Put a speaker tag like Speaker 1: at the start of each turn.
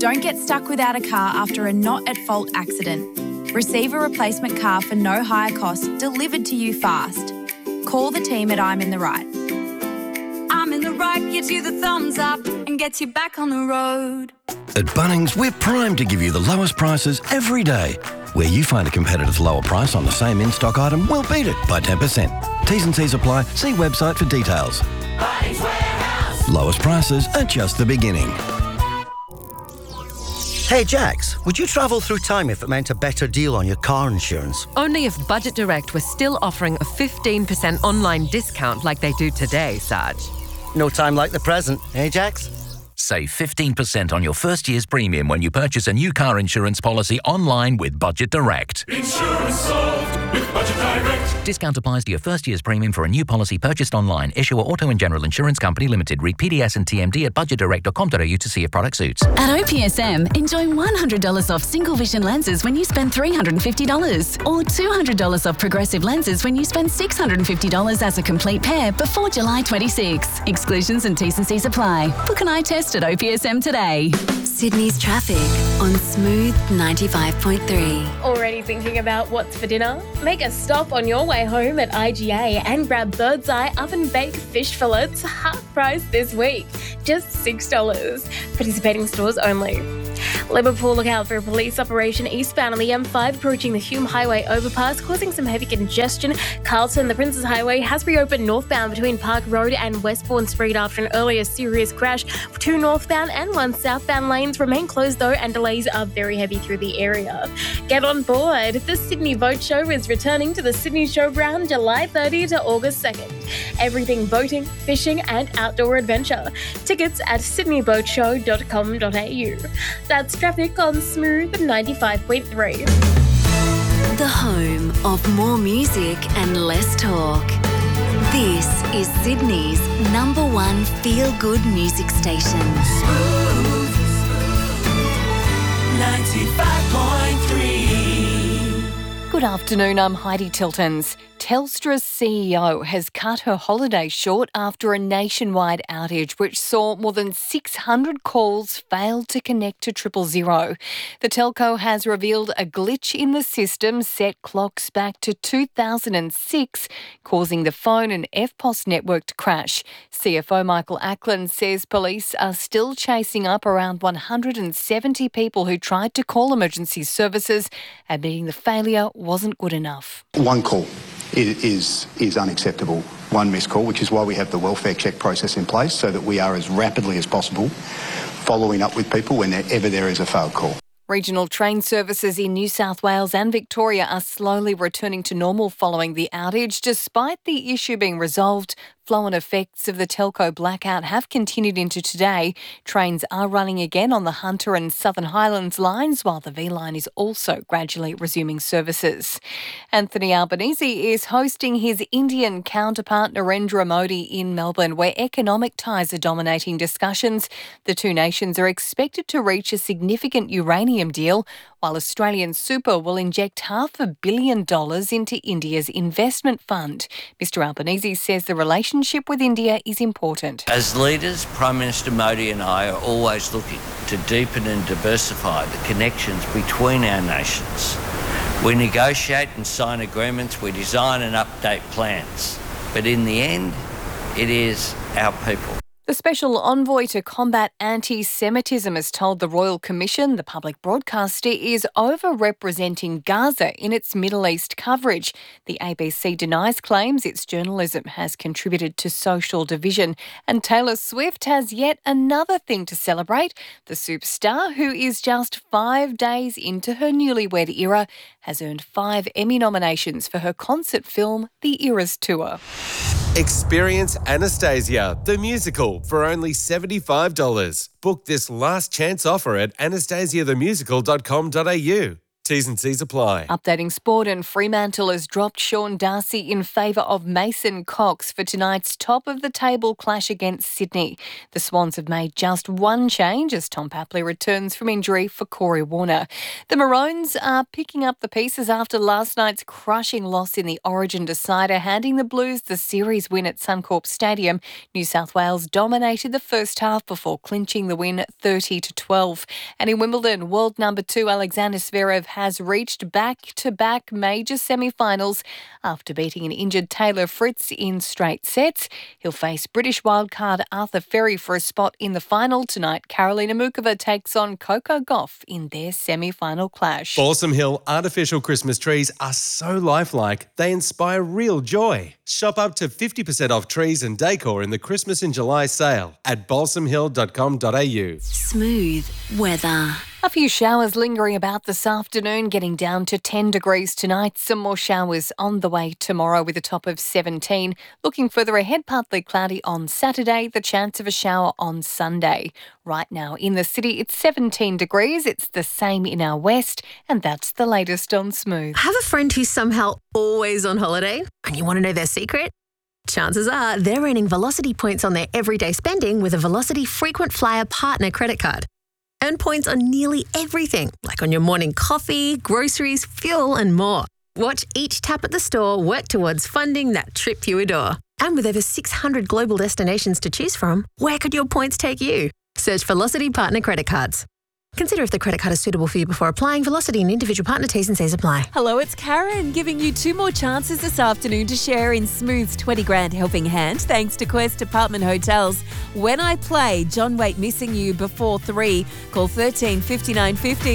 Speaker 1: Don't get stuck without a car after a not-at-fault accident. Receive a replacement car for no higher cost delivered to you fast. Call the team at I'm in the Right. I'm in the Right gives you the thumbs up and gets you back on the road.
Speaker 2: At Bunnings, we're primed to give you the lowest prices every day. Where you find a competitor's lower price on the same in-stock item, we'll beat it by 10%. T's and C's apply. See website for details.
Speaker 3: Bunnings Warehouse.
Speaker 2: Lowest prices are just the beginning.
Speaker 4: Hey Jax, would you travel through time if it meant a better deal on your car insurance?
Speaker 5: Only if Budget Direct was still offering a 15% online discount like they do today, Sarge.
Speaker 4: No time like the present, eh Jax?
Speaker 6: Save 15% on your first year's premium when you purchase a new car insurance policy online with Budget Direct.
Speaker 3: Insurance solved with Budget Direct.
Speaker 6: Discount applies to your first year's premium for a new policy purchased online. Issuer Auto and General Insurance Company Limited. Read PDS and TMD at budgetdirect.com.au to see if product suits.
Speaker 7: At OPSM, enjoy $100 off single vision lenses when you spend $350 or $200 off progressive lenses when you spend $650 as a complete pair before July 26. Exclusions and T's and C's apply. Book an eye test at OPSM today.
Speaker 8: Sydney's traffic on Smooth 95.3.
Speaker 9: Already thinking about what's for dinner? Make a stop on your way home at IGA and grab Bird's Eye oven-baked fish fillets, half price this week. Just $6. Participating stores only. Liverpool, look out for a police operation eastbound on the M5 approaching the Hume Highway overpass, causing some heavy congestion. Carlton, the Princes Highway, has reopened northbound between Park Road and Westbourne Street after an earlier serious crash. 2 northbound and 1 southbound lanes remain closed though, and delays are very heavy through the area. Get on board. The Sydney Boat Show is returning to the Sydney Showground July 30 to August 2nd. Everything boating, fishing and outdoor adventure. Tickets at sydneybootshow.com.au. That's traffic on Smooth 95.3.
Speaker 8: The home of more music and less talk. This is Sydney's #1 feel-good music station.
Speaker 3: Smooth 95.3.
Speaker 5: Good afternoon, I'm Heidi Tiltons. Telstra's CEO has cut her holiday short after a nationwide outage which saw more than 600 calls fail to connect to 000. The telco has revealed a glitch in the system set clocks back to 2006, causing the phone and EFTPOS network to crash. CFO Michael Ackland says police are still chasing up around 170 people who tried to call emergency services, admitting the failure wasn't good enough.
Speaker 10: One call is unacceptable. One missed call, which is why we have the welfare check process in place so that we are as rapidly as possible following up with people whenever there is a failed call.
Speaker 5: Regional train services in New South Wales and Victoria are slowly returning to normal following the outage. Despite the issue being resolved, flow-on effects of the telco blackout have continued into today. Trains are running again on the Hunter and Southern Highlands lines, while the V line is also gradually resuming services. Anthony Albanese is hosting his Indian counterpart Narendra Modi in Melbourne, where economic ties are dominating discussions. The two nations are expected to reach a significant uranium deal, while Australian Super will inject $500 million into India's investment fund. Mr Albanese says the relationship with India is important.
Speaker 11: As leaders, Prime Minister Modi and I are always looking to deepen and diversify the connections between our nations. We negotiate and sign agreements, we design and update plans. But in the end, it is our people.
Speaker 5: The special envoy to combat anti-Semitism has told the Royal Commission the public broadcaster is overrepresenting Gaza in its Middle East coverage. The ABC denies claims its journalism has contributed to social division. And Taylor Swift has yet another thing to celebrate. The superstar, who is just 5 days into her newlywed era, has earned 5 Emmy nominations for her concert film, The Eras Tour.
Speaker 12: Experience Anastasia, the musical, for only $75. Book this last chance offer at anastasiathemusical.com.au. T's and C's apply.
Speaker 5: Updating sport, and Fremantle has dropped Sean Darcy in favour of Mason Cox for tonight's top-of-the-table clash against Sydney. The Swans have made just one change as Tom Papley returns from injury for Corey Warner. The Maroons are picking up the pieces after last night's crushing loss in the Origin decider, handing the Blues the series win at Suncorp Stadium. New South Wales dominated the first half before clinching the win 30-12. And in Wimbledon, world number 2 Alexander Zverev has reached back-to-back major semi-finals after beating an injured Taylor Fritz in straight sets. He'll face British wildcard Arthur Ferry for a spot in the final tonight. Karolina Mukova takes on Coco Gauff in their semi-final clash.
Speaker 12: Balsam Hill artificial Christmas trees are so lifelike, they inspire real joy. Shop up to 50% off trees and decor in the Christmas in July sale at balsamhill.com.au.
Speaker 8: Smooth weather.
Speaker 5: A few showers lingering about this afternoon, getting down to 10 degrees tonight. Some more showers on the way tomorrow with a top of 17. Looking further ahead, partly cloudy on Saturday, the chance of a shower on Sunday. Right now in the city, it's 17 degrees. It's the same in our west, and that's the latest on Smooth.
Speaker 13: Have a friend who's somehow always on holiday and you want to know their secret? Chances are they're earning Velocity points on their everyday spending with a Velocity Frequent Flyer Partner credit card. Earn points on nearly everything, like on your morning coffee, groceries, fuel and more. Watch each tap at the store work towards funding that trip you adore. And with over 600 global destinations to choose from, where could your points take you? Search Velocity Partner Credit Cards. Consider if the credit card is suitable for you before applying. Velocity and individual partner T's and C's apply.
Speaker 14: Hello, it's Karen, giving you 2 more chances this afternoon to share in Smooth's 20 grand helping hand, thanks to Quest Apartment Hotels. When I play John Waite Missing You before 3, call 13 59 50.